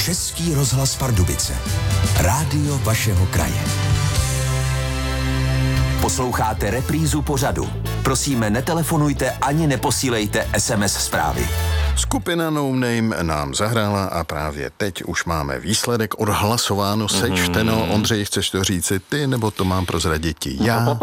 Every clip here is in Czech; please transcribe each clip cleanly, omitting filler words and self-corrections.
Český rozhlas Pardubice. Rádio vašeho kraje. Posloucháte reprízu pořadu. Prosíme, netelefonujte ani neposílejte SMS zprávy. Skupina No Name nám zahrála a právě teď už máme výsledek odhlasováno, sečteno. Ondřej, chceš to říci ty, nebo to mám prozradit ti já?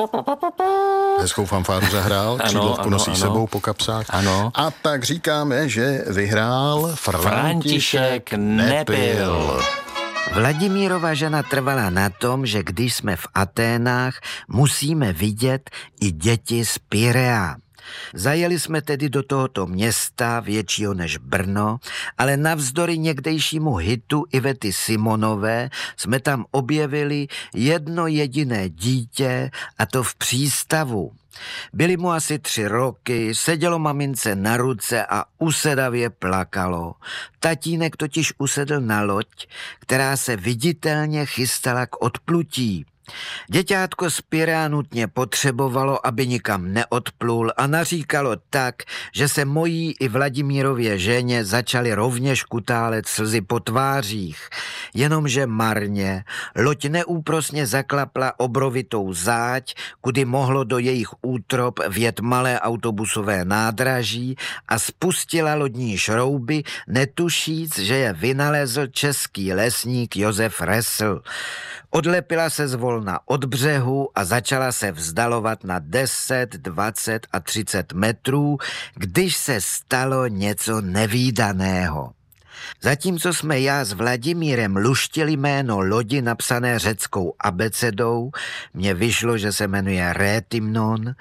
Hezkou fanfáru zahrál, křídlovku nosí sebou po kapsách. Ano. A tak říkáme, že vyhrál František Nepil. Vladimírova žena trvala na tom, že když jsme v Aténách, musíme vidět i děti z Pirea. Zajeli jsme tedy do tohoto města, většího než Brno, ale navzdory někdejšímu hitu Ivety Simonové jsme tam objevili jedno jediné dítě, a to v přístavu. Byly mu asi 3 roky, sedělo mamince na ruce a usedavě plakalo. Tatínek totiž usedl na loď, která se viditelně chystala k odplutí. Děťátko z Pirea nutně potřebovalo, aby nikam neodplul, a naříkalo tak, že se mojí i Vladimírově ženě začaly rovněž kutálet slzy po tvářích. Jenomže marně. Loď neúprosně zaklapla obrovitou záď, kudy mohlo do jejich útrop vjet malé autobusové nádraží, a spustila lodní šrouby, netušíc, že je vynalezl český lesník Josef Resl. Odlepila se zvolna od břehu a začala se vzdalovat na 10, 20 a 30 metrů, když se stalo něco nevídaného. Zatímco jsme já s Vladimírem luštili jméno lodi napsané řeckou abecedou, mně vyšlo, že se jmenuje Rétymnon,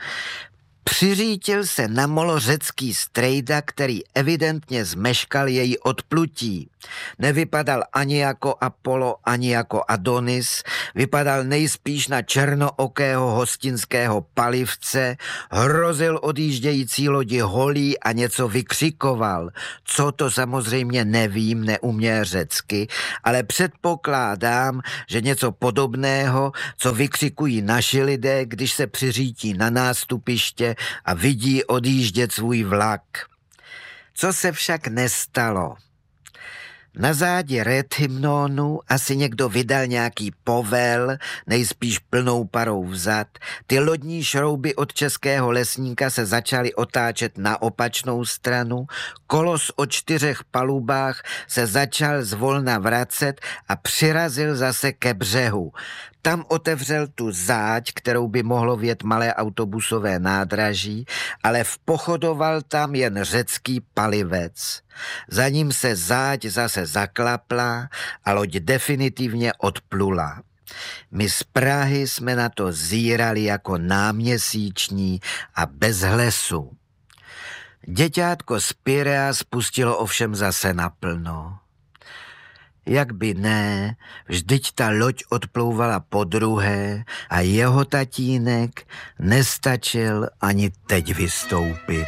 přiřítil se na molo řecký strejda, který evidentně zmeškal její odplutí. Nevypadal ani jako Apollo, ani jako Adonis, vypadal nejspíš na černookého hostinského palivce, hrozil odjíždějící lodi holí a něco vykřikoval. Co to samozřejmě nevím, neumě řecky, ale předpokládám, že něco podobného, co vykřikují naši lidé, když se přiřítí na nástupiště a vidí odjíždět svůj vlak. Co se však nestalo? Na zádi Rétymnonu asi někdo vydal nějaký povel, nejspíš plnou parou vzad. Ty lodní šrouby od českého lesníka se začaly otáčet na opačnou stranu, kolos o 4 palubách se začal zvolna vracet a přirazil zase ke břehu. Tam otevřel tu záď, kterou by mohlo vjet malé autobusové nádraží, ale vpochodoval tam jen řecký palivec. Za ním se záď zase zaklapla a loď definitivně odplula. My z Prahy jsme na to zírali jako náměsíční a bez hlesu. Děťátko z Pirea spustilo ovšem zase naplno. Jak by ne, vždyť ta loď odplouvala podruhé a jeho tatínek nestačil ani teď vystoupit.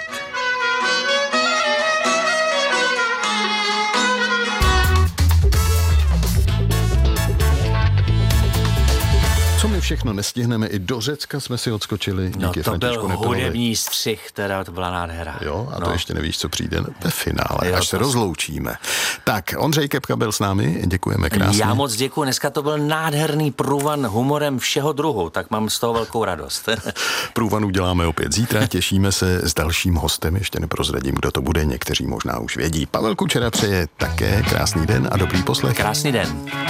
Co my všechno nestihneme, i do Řecka jsme si odskočili. Díky to byl Nepilovi. hudební střih, teda to byla nádhera. Jo, a to ještě nevíš, co přijde ve finále, až se rozloučíme. Tak, Ondřej Kepka byl s námi, děkujeme krásně. Já moc děkuji, dneska to byl nádherný průvan humorem všeho druhu, tak mám z toho velkou radost. Průvan uděláme opět zítra, těšíme se s dalším hostem, ještě neprozradím, kdo to bude, někteří možná už vědí. Pavel Kučera přeje také krásný den a dobrý poslech. Krásný den.